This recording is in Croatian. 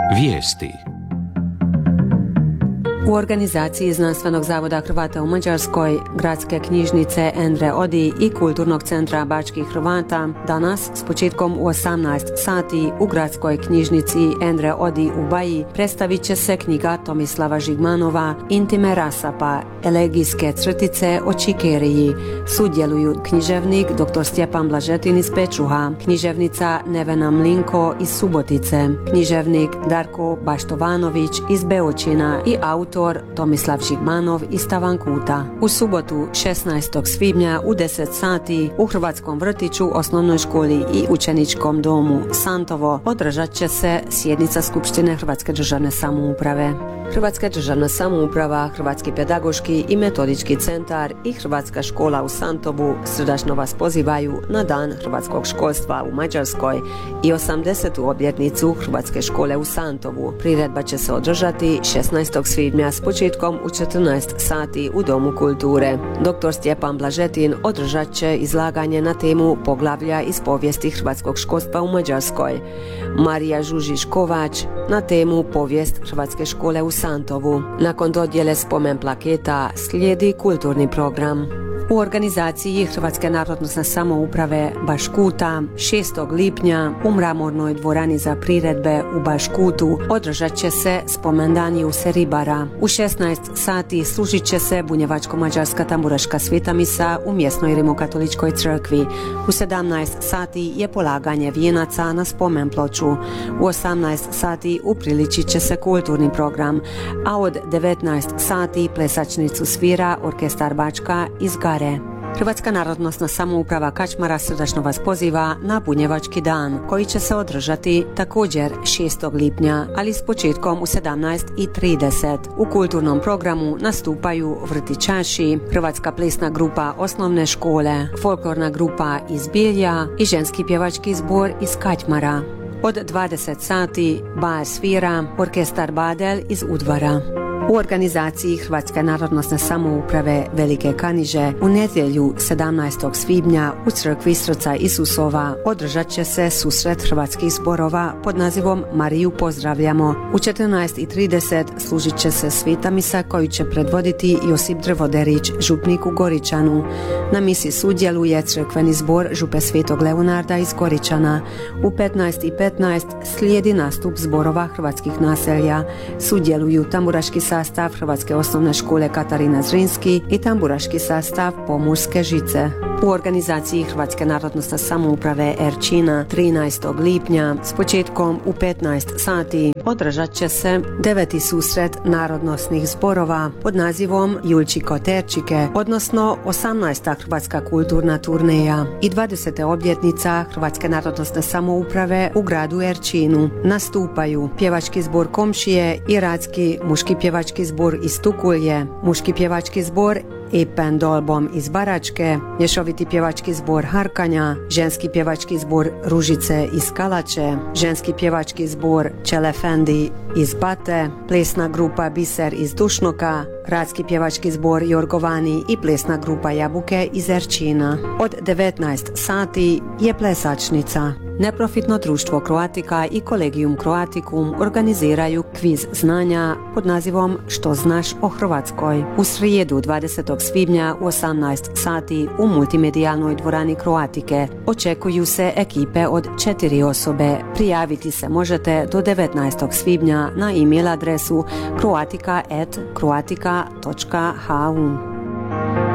Vijesti. U organizaciji Znanstvenog zavoda Hrvata u Mađarskoj, Gradske knjižnice Endre Odi i Kulturnog centra Bačkih Hrvata danas s početkom u 18 sati u Gradskoj knjižnici Endre Odi u Baji predstavit će se knjiga Tomislava Žigmanova Intime Rasapa, elegijske crtice o Čikeriji. Sudjeluju književnik dr. Stjepan Blažetin iz Pečuha, književnica Nevena Mlinko iz Subotice, književnik Darko Baštovanović iz Beočina i autor Tomislav Žigmanov iz Tavankuta. U subotu 16. svibnja u 10 sati u Hrvatskom vrtiću, osnovnoj školi i učeničkom domu Santovo održat će se sjednica Skupštine Hrvatske državne samouprave. Hrvatska državna samouprava, Hrvatski pedagoški i metodički centar i Hrvatska škola u Santovu srdačno vas pozivaju na Dan hrvatskog školstva u Mađarskoj i 80. obljetnicu Hrvatske škole u Santovu. Priredba će se održati 16. svibnja s početkom u 14 sati u Domu kulture. Dr. Stjepan Blažetin održat će izlaganje na temu poglavlja iz povijesti hrvatskog školstva u Mađarskoj. Marija Žužić-Kovač na temu povijest Hrvatske škole u Santovu. Nakon dodjele spomen plaketa slijedi kulturni program. U organizaciji Hrvatske narodnosne samouprave Baškuta 6. lipnja u Mramornoj dvorani za priredbe u Baškutu održat će se spomendan Juse Ribara. U 16 sati služit će se bunjevačko-mađarska tamburaška sveta misa u mjesnoj rimokatoličkoj crkvi. U 17 sati je polaganje vijenaca na spomen ploču. U 18 sati upriličit će se kulturni program, a od 19 sati plesačnicu svira Orkestar Bačka iz Gare. Hrvatska narodnosna samouprava Kačmara srdačno vas poziva na Bunjevački dan, koji će se održati također 6. lipnja, ali s početkom u 17:30. U kulturnom programu nastupaju vrtićaši, Hrvatska plesna grupa osnovne škole, folklorna grupa iz Bilja i ženski pjevački zbor iz Kačmara. Od 20 sati bar svira Orkestar Badel iz Udvara. U organizaciji Hrvatske narodnosne samouprave Velike Kaniže u nedjelju 17. svibnja u crkvi Srca Isusova održat će se susret hrvatskih zborova pod nazivom Mariju pozdravljamo. U 14:30 služit će se sveta misa koju će predvoditi Josip Drvoderić, župnik u Goričanu. Na misi sudjeluje crkveni zbor Župe Svetog Leonarda iz Goričana. U 15:15 slijedi nastup zborova hrvatskih naselja. Sudjeluju tamburaški sastav Hrvatske osnovne škole Katarina Zrinski i tamburaški sastav Pomurske žice. U organizaciji Hrvatske narodnosne samouprave Erčina 13. lipnja s početkom u 15 sati održat će se 9. susret narodnosnih zborova pod nazivom Julči Koterčike, odnosno 18. Hrvatska kulturna turneja i 20. obljetnica Hrvatske narodnosne samouprave u gradu Erčinu. Nastupaju pjevački zbor Komšije i Radski muški pjevački zbor iz Tukulje, muški pjevački zbor Ipen Dolbom iz Baračke, mješoviti pjevački zbor Harkanja, ženski pjevački zbor Ružice iz Kalače, ženski pjevački zbor Čelefendi iz Bate, plesna grupa Biser iz Dušnoka, Radski pjevački zbor Jorgovani i plesna grupa Jabuke iz Erčina. Od 19 sati je plesačnica. Neprofitno društvo Croatica i Collegium Croaticum organiziraju kviz znanja pod nazivom Što znaš o Hrvatskoj. U srijedu 20. svibnja u 18 sati u multimedijalnoj dvorani Croatike očekuju se ekipe od 4 osobe. Prijaviti se možete do 19. svibnja na e-mail adresu croatica@croatica.hu.